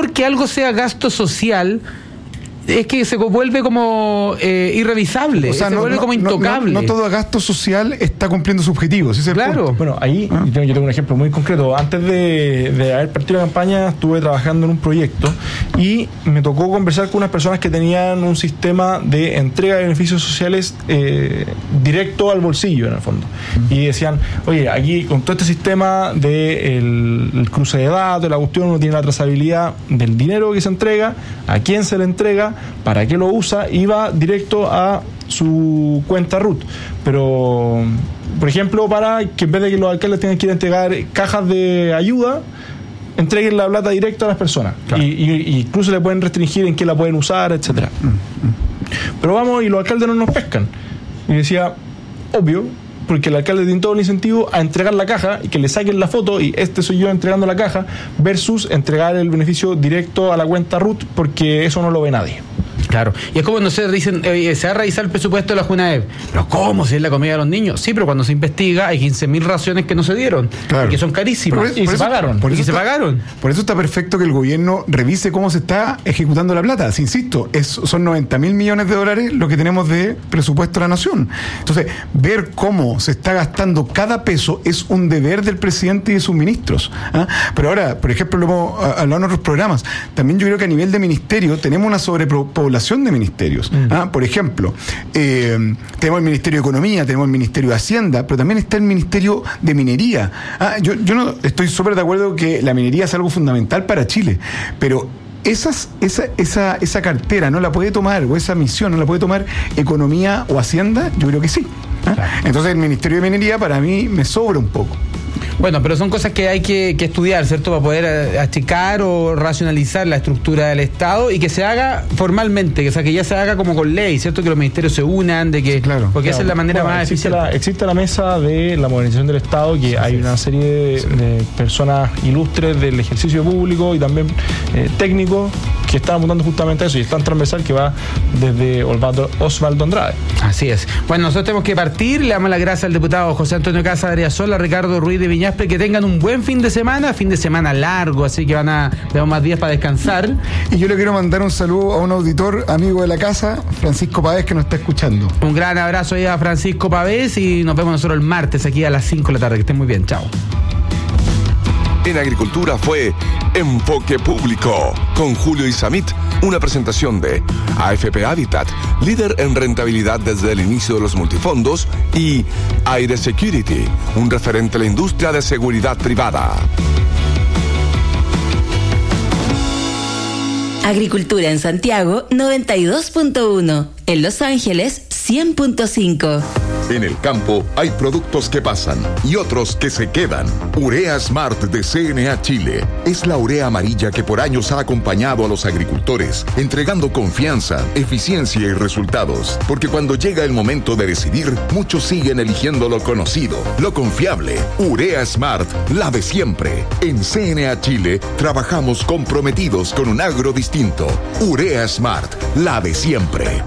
porque algo sea gasto social es que se vuelve como irrevisable, o sea, se vuelve como intocable. No todo gasto social está cumpliendo su objetivo. ¿Sí? Claro. Bueno, ahí yo tengo un ejemplo muy concreto. Antes de haber partido la campaña, estuve trabajando en un proyecto y me tocó conversar con unas personas que tenían un sistema de entrega de beneficios sociales directo al bolsillo, en el fondo. Y decían, oye, aquí con todo este sistema del cruce de datos, la cuestión, uno tiene la trazabilidad del dinero que se entrega, a quién se le entrega, para qué lo usa, y va directo a su cuenta RUT. Pero, por ejemplo, para que en vez de que los alcaldes tengan que ir a entregar cajas de ayuda, entreguen la plata directa a las personas. Claro. Y incluso le pueden restringir en qué la pueden usar, etcétera. Pero vamos, y los alcaldes no nos pescan. Y decía, obvio, porque el alcalde tiene todo el incentivo a entregar la caja y que le saquen la foto y soy yo entregando la caja, versus entregar el beneficio directo a la cuenta RUT, porque eso no lo ve nadie. Claro, y es como cuando se dicen, se va a revisar el presupuesto de la Junaev. ¿Pero cómo? Si es la comida de los niños. Sí, pero cuando se investiga hay 15.000 raciones que no se dieron, claro, que son carísimas, y se pagaron. Por eso está perfecto que el gobierno revise cómo se está ejecutando la plata. Si insisto, son 90.000 millones de dólares lo que tenemos de presupuesto de la nación. Entonces, ver cómo se está gastando cada peso es un deber del presidente y de sus ministros. Pero ahora, por ejemplo, lo hemos hablado en otros programas, también yo creo que a nivel de ministerio tenemos una sobrepoblación de ministerios. Por ejemplo, tenemos el Ministerio de Economía, tenemos el Ministerio de Hacienda, pero también está el Ministerio de Minería. Yo no estoy súper de acuerdo que la minería es algo fundamental para Chile, pero esa cartera no la puede tomar, o esa misión no la puede tomar Economía o Hacienda. Yo creo que sí. Claro. Entonces el Ministerio de Minería para mí me sobra un poco. Bueno, pero son cosas que hay que estudiar, ¿cierto? Para poder achicar o racionalizar la estructura del Estado y que se haga formalmente, o sea, que ya se haga como con ley, ¿cierto? Que los ministerios se unan, porque esa es la manera más eficiente. Existe la mesa de la modernización del Estado, que hay una serie de personas ilustres del ejercicio público y también técnicos que están apuntando justamente a eso, y es tan transversal que va desde Osvaldo Andrade. Así es. Bueno, nosotros tenemos que partir. Le damos las gracias al diputado José Antonio Casa de Ariazola, a Ricardo Ruiz de Viñaspre, que tengan un buen fin de semana largo, así que tenemos más días para descansar. Y yo le quiero mandar un saludo a un auditor amigo de la casa, Francisco Pavés, que nos está escuchando. Un gran abrazo ahí a Francisco Pavés y nos vemos nosotros el martes aquí a las 5 de la tarde. Que estén muy bien, chao. En Agricultura fue Enfoque Público con Julio Isamit, una presentación de AFP Habitat, líder en rentabilidad desde el inicio de los multifondos, y Aire Security, un referente a la industria de seguridad privada. Agricultura en Santiago 92.1, en Los Ángeles 100.5. En el campo hay productos que pasan y otros que se quedan. Urea Smart de CNA Chile es la urea amarilla que por años ha acompañado a los agricultores, entregando confianza, eficiencia y resultados. Porque cuando llega el momento de decidir, muchos siguen eligiendo lo conocido, lo confiable. Urea Smart, la de siempre. En CNA Chile trabajamos comprometidos con un agro distinto. Urea Smart, la de siempre.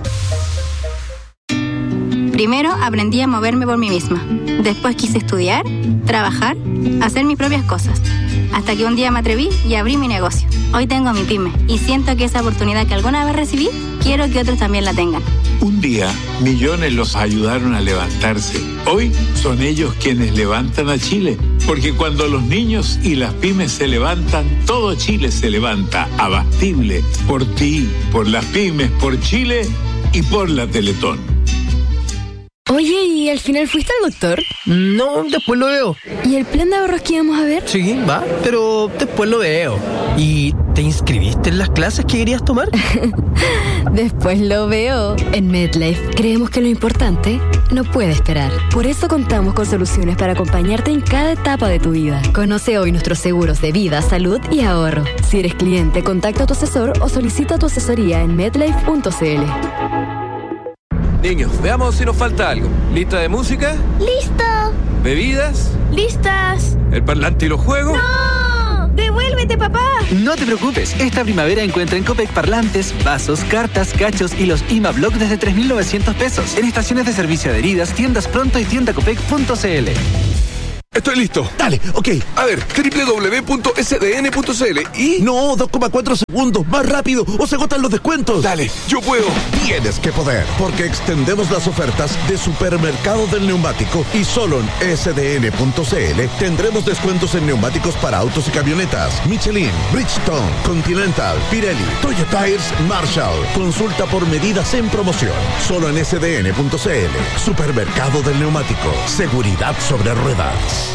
Primero aprendí a moverme por mí misma. Después quise estudiar, trabajar, hacer mis propias cosas. Hasta que un día me atreví y abrí mi negocio. Hoy tengo mi pyme y siento que esa oportunidad que alguna vez recibí, quiero que otros también la tengan. Un día, millones los ayudaron a levantarse. Hoy son ellos quienes levantan a Chile. Porque cuando los niños y las pymes se levantan, todo Chile se levanta. Abastible. Por ti, por las pymes, por Chile y por la Teletón. Oye, ¿y al final fuiste al doctor? No, después lo veo. ¿Y el plan de ahorros que íbamos a ver? Sí, va, pero después lo veo. ¿Y te inscribiste en las clases que querías tomar? Después lo veo. En MedLife creemos que lo importante no puede esperar. Por eso contamos con soluciones para acompañarte en cada etapa de tu vida. Conoce hoy nuestros seguros de vida, salud y ahorro. Si eres cliente, contacta a tu asesor o solicita tu asesoría en medlife.cl. Niños, veamos si nos falta algo. ¿Lista de música? ¡Listo! ¿Bebidas? ¡Listas! ¿El parlante y los juegos? ¡No! ¡Devuélvete, papá! No te preocupes, esta primavera encuentra en Copec parlantes, vasos, cartas, cachos y los IMA-Block desde 3.900 pesos. En estaciones de servicio adheridas, tiendas Pronto y tiendacopec.cl. Estoy listo. Dale, ok. A ver, www.sdn.cl y... No, 2,4 segundos. Más rápido o se agotan los descuentos. Dale, yo puedo. Tienes que poder, porque extendemos las ofertas de Supermercado del Neumático y solo en sdn.cl tendremos descuentos en neumáticos para autos y camionetas. Michelin, Bridgestone, Continental, Pirelli, Toyo Tires, Marshall. Consulta por medidas en promoción. Solo en sdn.cl. Supermercado del Neumático. Seguridad sobre ruedas.